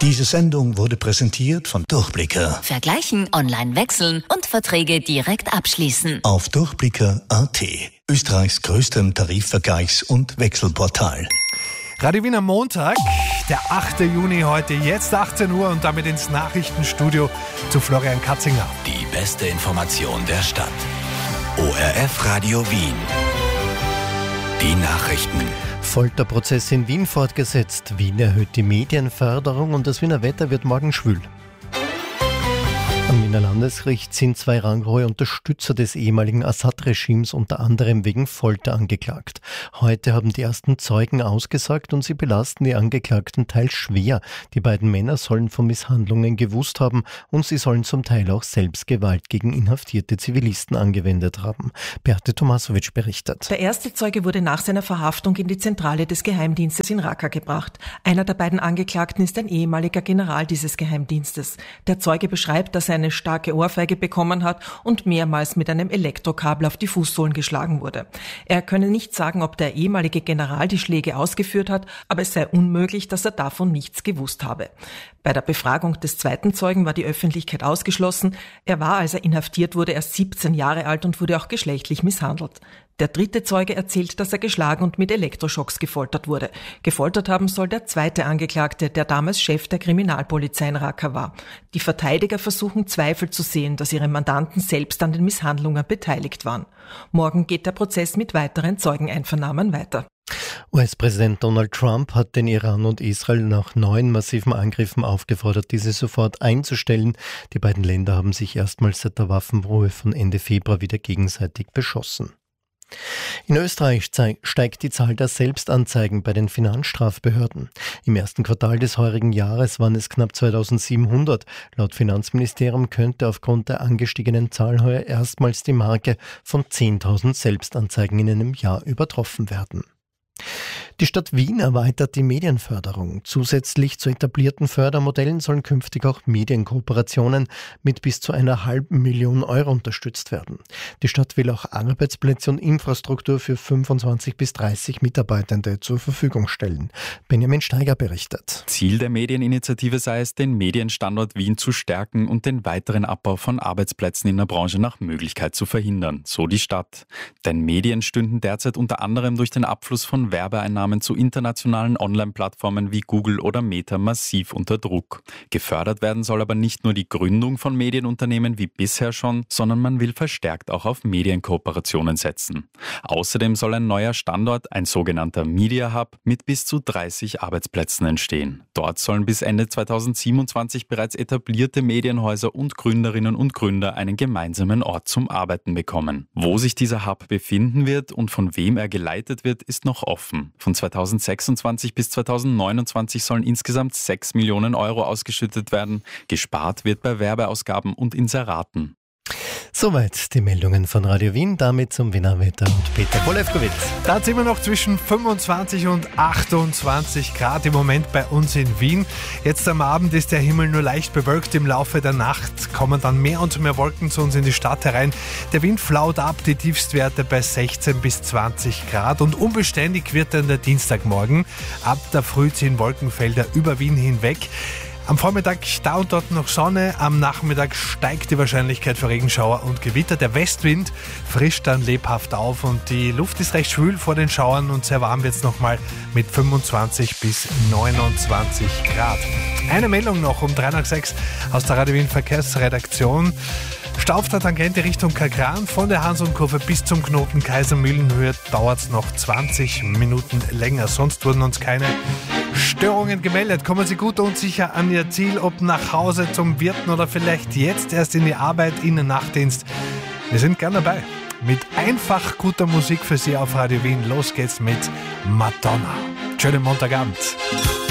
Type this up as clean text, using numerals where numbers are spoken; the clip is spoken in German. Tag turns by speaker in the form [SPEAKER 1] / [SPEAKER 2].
[SPEAKER 1] Diese Sendung wurde präsentiert von Durchblicker.
[SPEAKER 2] Vergleichen, online wechseln und Verträge direkt abschließen.
[SPEAKER 1] Auf durchblicker.at. Österreichs größtem Tarifvergleichs- und Wechselportal.
[SPEAKER 3] Radio Wien am Montag, der 8. Juni heute, jetzt 18 Uhr und damit ins Nachrichtenstudio zu Florian Katzinger.
[SPEAKER 4] Die beste Information der Stadt. ORF Radio Wien. Die Nachrichten.
[SPEAKER 5] Folterprozess in Wien fortgesetzt. Wien erhöht die Medienförderung und das Wiener Wetter wird morgen schwül. Am Wiener Landesgericht sind 2 ranghohe Unterstützer des ehemaligen Assad-Regimes unter anderem wegen Folter angeklagt. Heute haben die ersten Zeugen ausgesagt und sie belasten die Angeklagten teils schwer. Die beiden Männer sollen von Misshandlungen gewusst haben und sie sollen zum Teil auch selbst Gewalt gegen inhaftierte Zivilisten angewendet haben. Beate Tomasovic berichtet.
[SPEAKER 6] Der erste Zeuge wurde nach seiner Verhaftung in die Zentrale des Geheimdienstes in Raqqa gebracht. Einer der beiden Angeklagten ist ein ehemaliger General dieses Geheimdienstes. Der Zeuge beschreibt, dass er eine starke Ohrfeige bekommen hat und mehrmals mit einem Elektrokabel auf die Fußsohlen geschlagen wurde. Er könne nicht sagen, ob der ehemalige General die Schläge ausgeführt hat, aber es sei unmöglich, dass er davon nichts gewusst habe. Bei der Befragung des zweiten Zeugen war die Öffentlichkeit ausgeschlossen. Er war, als er inhaftiert wurde, erst 17 Jahre alt und wurde auch geschlechtlich misshandelt. Der dritte Zeuge erzählt, dass er geschlagen und mit Elektroschocks gefoltert wurde. Gefoltert haben soll der zweite Angeklagte, der damals Chef der Kriminalpolizei in Raqqa war. Die Verteidiger versuchen Zweifel zu sehen, dass ihre Mandanten selbst an den Misshandlungen beteiligt waren. Morgen geht der Prozess mit weiteren Zeugeneinvernahmen weiter.
[SPEAKER 5] US-Präsident Donald Trump hat den Iran und Israel nach 9 massiven Angriffen aufgefordert, diese sofort einzustellen. Die beiden Länder haben sich erstmals seit der Waffenruhe von Ende Februar wieder gegenseitig beschossen. In Österreich steigt die Zahl der Selbstanzeigen bei den Finanzstrafbehörden. Im ersten Quartal des heurigen Jahres waren es knapp 2700. Laut Finanzministerium könnte aufgrund der angestiegenen Zahl heuer erstmals die Marke von 10.000 Selbstanzeigen in einem Jahr übertroffen werden. Die Stadt Wien erweitert die Medienförderung. Zusätzlich zu etablierten Fördermodellen sollen künftig auch Medienkooperationen mit bis zu 500.000 Euro unterstützt werden. Die Stadt will auch Arbeitsplätze und Infrastruktur für 25 bis 30 Mitarbeitende zur Verfügung stellen. Benjamin Steiger berichtet.
[SPEAKER 7] Ziel der Medieninitiative sei es, den Medienstandort Wien zu stärken und den weiteren Abbau von Arbeitsplätzen in der Branche nach Möglichkeit zu verhindern, so die Stadt. Denn Medien stünden derzeit unter anderem durch den Abfluss von Werbeeinnahmen zu internationalen Online-Plattformen wie Google oder Meta massiv unter Druck. Gefördert werden soll aber nicht nur die Gründung von Medienunternehmen wie bisher schon, sondern man will verstärkt auch auf Medienkooperationen setzen. Außerdem soll ein neuer Standort, ein sogenannter Media Hub, mit bis zu 30 Arbeitsplätzen entstehen. Dort sollen bis Ende 2027 bereits etablierte Medienhäuser und Gründerinnen und Gründer einen gemeinsamen Ort zum Arbeiten bekommen. Wo sich dieser Hub befinden wird und von wem er geleitet wird, ist noch offen. Von 2026 bis 2029 sollen insgesamt 6 Millionen Euro ausgeschüttet werden. Gespart wird bei Werbeausgaben und Inseraten.
[SPEAKER 5] Soweit die Meldungen von Radio Wien, damit zum Wiener Wetter und Peter Polewkowitz.
[SPEAKER 3] Da sind wir noch zwischen 25 und 28 Grad im Moment bei uns in Wien. Jetzt am Abend ist der Himmel nur leicht bewölkt. Im Laufe der Nacht kommen dann mehr und mehr Wolken zu uns in die Stadt herein. Der Wind flaut ab, die Tiefstwerte bei 16 bis 20 Grad. Und unbeständig wird dann der Dienstagmorgen. Ab der Früh ziehen Wolkenfelder über Wien hinweg. Am Vormittag da und dort noch Sonne, am Nachmittag steigt die Wahrscheinlichkeit für Regenschauer und Gewitter. Der Westwind frischt dann lebhaft auf und die Luft ist recht schwül vor den Schauern und sehr warm wird es nochmal mit 25 bis 29 Grad. Eine Meldung noch um 3:06 aus der Radio Wien Verkehrsredaktion. Stau auf der Tangente Richtung Kagran von der Hansum-Kurve bis zum Knoten Kaisermühlenhöhe dauert es noch 20 Minuten länger. Sonst wurden uns keine Störungen gemeldet. Kommen Sie gut und sicher an Ihr Ziel, ob nach Hause zum Wirten oder vielleicht jetzt erst in die Arbeit, in den Nachtdienst. Wir sind gern dabei. Mit einfach guter Musik für Sie auf Radio Wien. Los geht's mit Madonna. Schönen Montagabend.